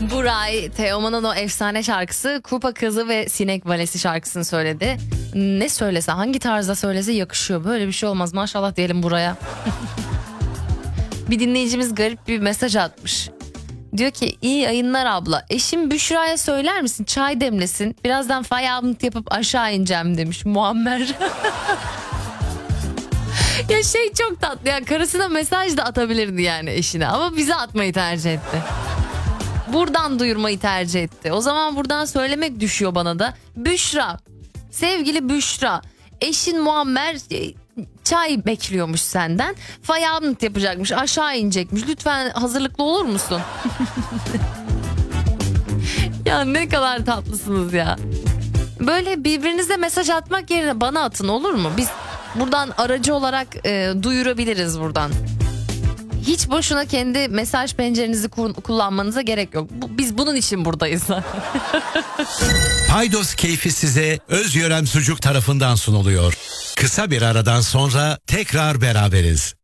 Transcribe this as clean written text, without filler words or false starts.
Buray, Teoman'ın o efsane şarkısı Kupa Kızı ve Sinek Valesi şarkısını söyledi. Ne söylese, hangi tarzda söylese yakışıyor. Böyle bir şey olmaz, maşallah diyelim Buray'a. Bir dinleyicimiz garip bir mesaj atmış. Diyor ki iyi yayınlar abla. Eşim Büşra'ya söyler misin çay demlesin. Birazdan fay abint yapıp aşağı ineceğim demiş Muammer. Ya şey çok tatlı ya, karısına mesaj da atabilirdi yani eşine. Ama bize atmayı tercih etti. Buradan duyurmayı tercih etti. O zaman buradan söylemek düşüyor bana da. Büşra, sevgili Büşra, eşin Muammer çay bekliyormuş senden. Fay abint yapacakmış, aşağı inecekmiş. Lütfen hazırlıklı olur musun? Ya ne kadar tatlısınız ya. Böyle birbirinize mesaj atmak yerine bana atın, olur mu? Biz buradan aracı olarak duyurabiliriz buradan. Hiç boşuna kendi mesaj pencerenizi kullanmanıza gerek yok. Biz bunun için buradayız. Paydos keyfi size Özgören Sucuk tarafından sunuluyor. Kısa bir aradan sonra tekrar beraberiz.